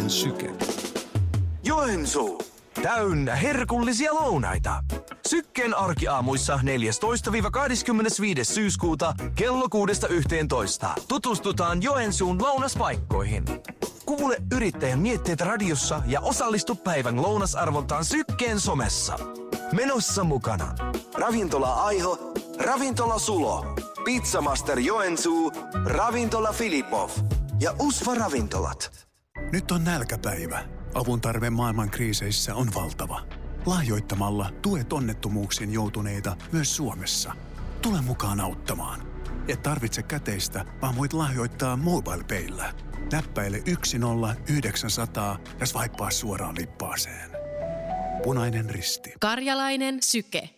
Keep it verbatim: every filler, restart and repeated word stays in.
Karjalainen syke. Joensuu. Täynnä herkullisia lounaita. Sykkeen arkiaamuissa neljästoista kahdeskymmenesviides syyskuuta kello kuudesta yhteentoista. Tutustutaan Joensuun lounaspaikkoihin. Kuule yrittäjän mietteet radiossa ja osallistu päivän lounasarvontaan Sykkeen somessa. Menossa mukana Ravintola Aiho, Ravintola Sulo, Pizzamaster Joensuu, Ravintola Filipov ja Usva Ravintolat. Nyt on nälkäpäivä. Avun tarve maailman kriiseissä on valtava. Lahjoittamalla tuet onnettomuuksiin joutuneita myös Suomessa. Tule mukaan auttamaan. Et tarvitse käteistä, vaan voit lahjoittaa MobilePayllä. Näppäile yksi nolla yhdeksän nolla nolla ja swipea suoraan lippaaseen. Punainen Risti. Karjalainen syke.